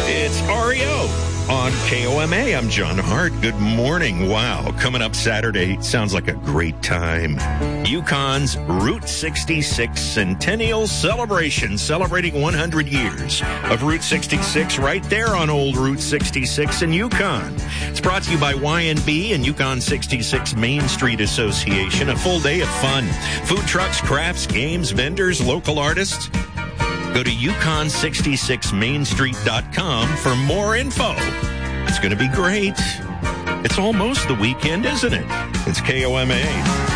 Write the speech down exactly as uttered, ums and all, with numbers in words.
It's R E O on K O M A. I'm John Hart. Good morning. Wow. Coming up Saturday. Sounds like a great time. UConn's Route sixty-six Centennial Celebration, celebrating one hundred years of Route sixty-six right there on Old Route sixty-six in Yukon. It's brought to you by Y N B and Yukon sixty-six Main Street Association. A full day of fun. Food trucks, crafts, games, vendors, local artists. Go to Yukon sixty-six main street dot com for more info. It's going to be great. It's almost the weekend, isn't it? It's K O M A.